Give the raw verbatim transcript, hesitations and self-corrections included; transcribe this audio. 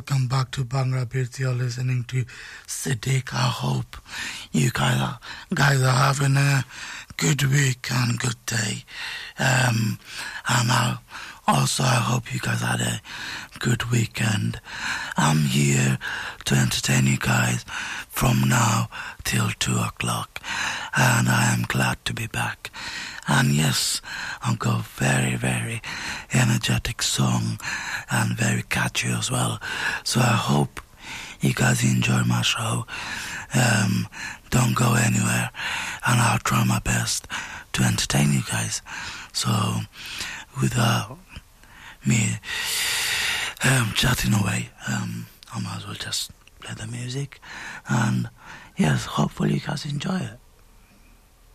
welcome back to Bhangra Beats. You're listening to Siddiq. I hope you guys are, guys are having a good week and good day. Um, and I, also, I hope you guys had a good weekend. I'm here to entertain you guys from now till two o'clock. And I am glad to be back. And yes, I've got a very, very energetic song and very catchy as well. So I hope you guys enjoy my show. Um, don't go anywhere, and I'll try my best to entertain you guys. So without me um, chatting away, um, I might as well just play the music. And yes, hopefully you guys enjoy it.